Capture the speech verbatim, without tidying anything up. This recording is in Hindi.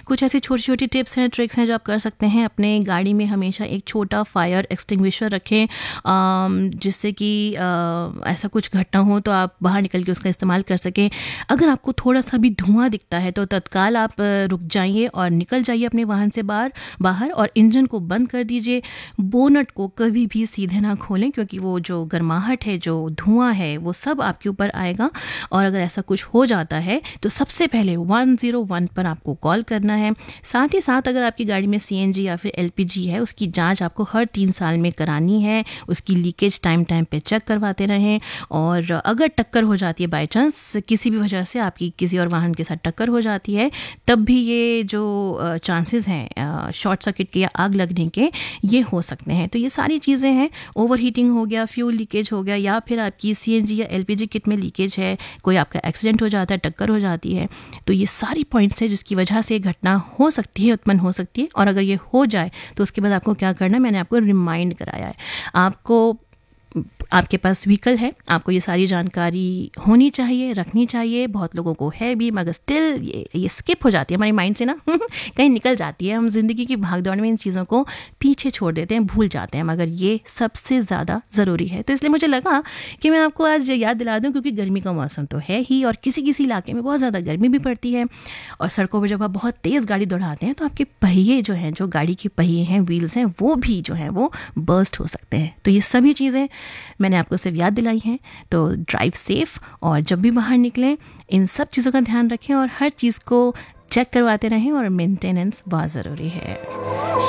कुछ ऐसी छोटी छोटी टिप्स हैं, ट्रिक्स हैं जो आप कर सकते हैं। अपने गाड़ी में हमेशा एक छोटा फायर एक्सटिंग्विशर रखें, जिससे कि ऐसा कुछ घटना हो तो आप बाहर निकल के उसका इस्तेमाल कर सकें। अगर आपको थोड़ा सा भी धुआं दिखता है तो तत्काल आप रुक जाइए और निकल जाइए अपने वाहन से बाहर बाहर और इंजन को बंद कर दीजिए। बोनट को कभी भी सीधे ना खोलें, क्योंकि वो जो गर्माहट है, जो धुआं है, वो सब आपके ऊपर आएगा। और अगर ऐसा कुछ हो जाता है तो सबसे पहले वन ज़ीरो वन पर आपको कॉल करना है। साथ ही साथ अगर आपकी गाड़ी में सीएनजी या फिर एलपीजी है, उसकी जांच आपको हर तीन साल में करानी है। उसकी लीकेज टाइम टाइम पे चेक करवाते रहें। और अगर टक्कर हो जाती है, बाय चांस किसी भी वजह से आपकी किसी और वाहन के साथ टक्कर हो जाती है, तब भी ये जो चांसेस हैं शॉर्ट सर्किट के या आग लगने के, ये हो सकते हैं। तो ये सारी चीज़ें हैं। ओवर हीटिंग हो गया, फ्यूल लीकेज हो गया, या फिर आपकी सीएनजी या एलपीजी किट में लीकेज है, कोई आपका एक्सीडेंट हो जाता है, टक्कर हो जाती है, तो ये सारी पॉइंट्स हैं जिसकी वजह से घटना हो सकती है, उत्पन्न हो सकती है। और अगर ये हो जाए तो उसके बाद आपको क्या करना है, मैंने आपको रिमाइंड कराया है। आपको आपके पास व्हीकल है, आपको ये सारी जानकारी होनी चाहिए, रखनी चाहिए। बहुत लोगों को है भी, मगर स्टिल ये ये स्किप हो जाती है हमारे माइंड से ना कहीं निकल जाती है। हम जिंदगी की भागदौड़ में इन चीज़ों को पीछे छोड़ देते हैं, भूल जाते हैं, मगर ये सबसे ज़्यादा ज़रूरी है। तो इसलिए मुझे लगा कि मैं आपको आज याद दिला दूं, क्योंकि गर्मी का मौसम तो है ही और किसी किसी इलाके में बहुत ज़्यादा गर्मी भी पड़ती है। और सड़कों पर जब आप बहुत तेज़ गाड़ी दौड़ाते हैं तो आपके पहिए जो हैं, जो गाड़ी के पहिए हैं, व्हील्स हैं, वो भी जो है वो बर्स्ट हो सकते हैं। तो ये सभी चीज़ें मैंने आपको सिर्फ याद दिलाई हैं। तो ड्राइव सेफ, और जब भी बाहर निकलें इन सब चीज़ों का ध्यान रखें और हर चीज़ को चेक करवाते रहें। और मेंटेनेंस बहुत ज़रूरी है।